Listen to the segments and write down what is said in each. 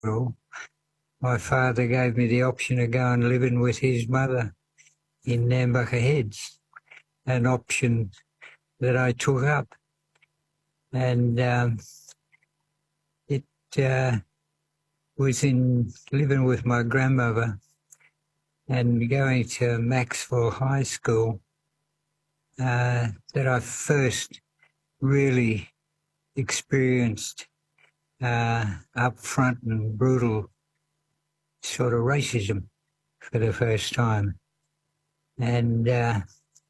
funeral, my father gave me the option of going living with his mother in Nambucca Heads, an option that I took up. And it was in living with my grandmother and going to Maxwell High School that I first really experienced upfront and brutal sort of racism for the first time. And that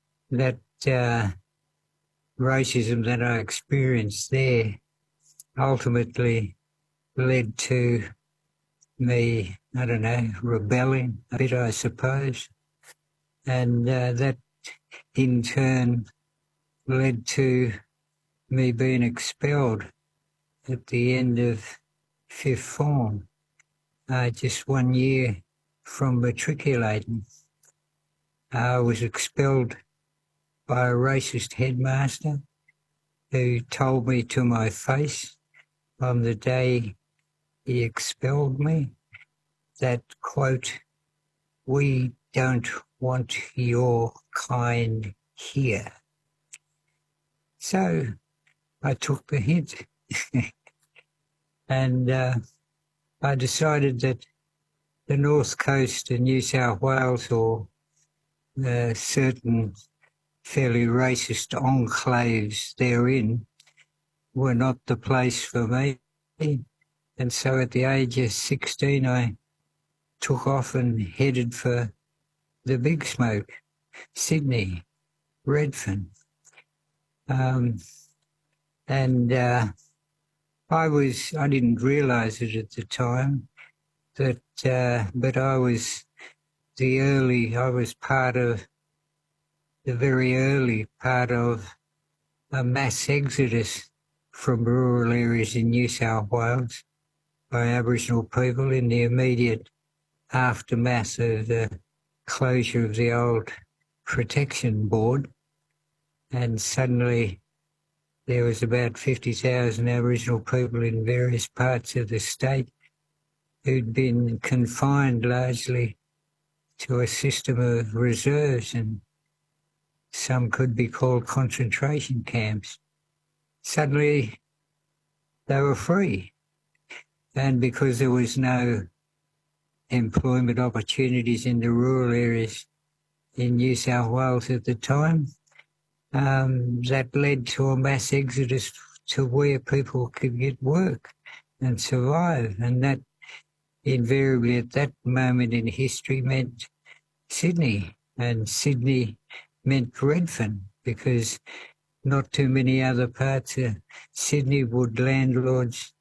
racism that I experienced there ultimately led to me, I don't know, rebelling a bit, I suppose. And that in turn led to me being expelled at the end of fifth form, just 1 year from matriculating. I was expelled by a racist headmaster who told me to my face on the day he expelled me that, quote, "We don't want your kind here." So I took the hint and I decided that the North Coast of New South Wales, or certain fairly racist enclaves therein, were not the place for me. And so at the age of 16, I took off and headed for the big smoke, Sydney, Redfern. I didn't realise it at the time, but I was part of the very early part of a mass exodus from rural areas in New South Wales by Aboriginal people in the immediate aftermath of the closure of the old Protection Board. And suddenly there was about 50,000 Aboriginal people in various parts of the state who'd been confined largely to a system of reserves, and some could be called concentration camps. Suddenly they were free. And because there was no employment opportunities in the rural areas in New South Wales at the time, that led to a mass exodus to where people could get work and survive. And that invariably at that moment in history meant Sydney, and Sydney meant Redfern, because not too many other parts of Sydney were landlords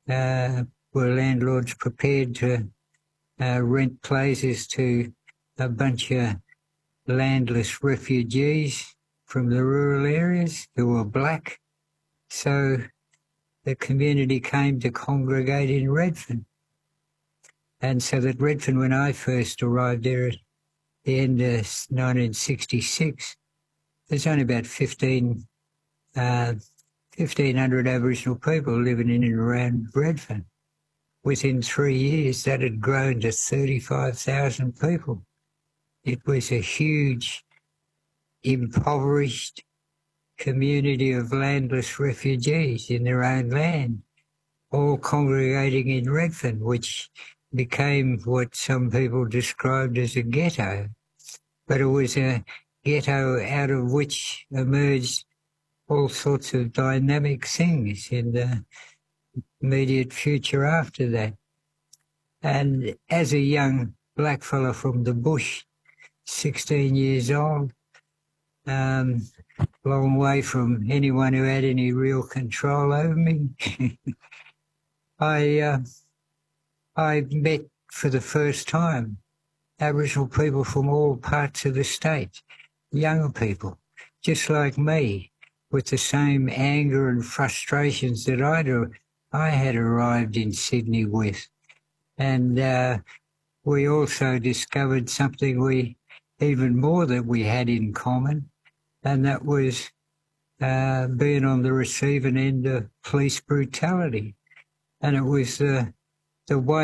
prepared to rent places to a bunch of landless refugees from the rural areas who were black. So the community came to congregate in Redfern. And so that Redfern, when I first arrived there at the end of 1966, there's only about 1,500 Aboriginal people living in and around Redfern. Within 3 years, that had grown to 35,000 people. It was a huge, impoverished community of landless refugees in their own land, all congregating in Redfern, which became what some people described as a ghetto. But it was a ghetto out of which emerged all sorts of dynamic things in the immediate future after that. And as a young blackfellow from the bush, 16 years old, long way from anyone who had any real control over me, I met for the first time Aboriginal people from all parts of the state, young people, just like me, with the same anger and frustrations that I had arrived in Sydney with. And we also discovered something even more that we had in common, and that was being on the receiving end of police brutality. And it was the way